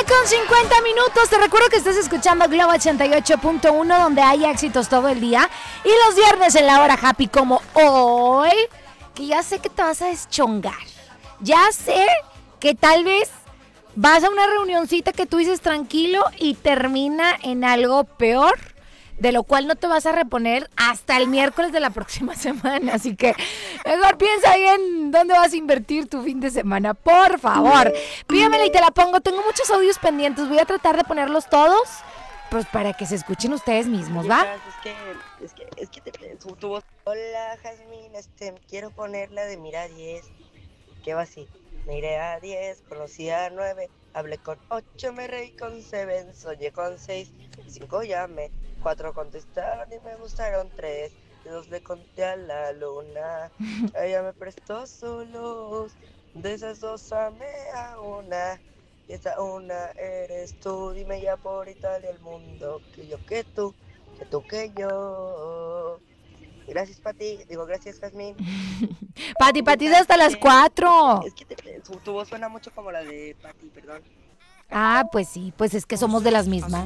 9:50. Te recuerdo que estás escuchando Globo 88.1, donde hay éxitos todo el día. Y los viernes en la hora happy, como hoy, que ya sé que te vas a deschongar. Ya sé que tal vez vas a una reunioncita que tú dices tranquilo y termina en algo peor, de lo cual no te vas a reponer hasta el miércoles de la próxima semana. Así que mejor piensa bien dónde vas a invertir tu fin de semana, por favor. Pídemela y te la pongo. Tengo muchos audios pendientes. Voy a tratar de ponerlos todos, pues para que se escuchen ustedes mismos, ¿va? Es que tu voz. Hola, Jazmín, quiero poner la de Mira 10. ¿Qué va así? Miré a 10, conocí a 9, hablé con 8, me reí con 7, soñé con 6, 5 llamé, 4 contestaron y me gustaron 3, 2 le conté a la luna, ella me prestó su luz, de esas 2 amé a una, y esa una eres tú, dime ya por Italia el mundo, que yo que tú que yo. Gracias, Pati. Digo, gracias, Jazmín. Pati es hasta las 4. Tu voz suena mucho como la de Pati, perdón. Ah, pues sí, pues es que somos de las mismas.